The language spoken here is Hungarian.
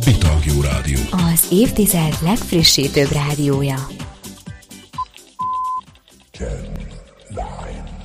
Vitalgó Rádió. Az évtized legfrissítőbb rádiója. 10, 9,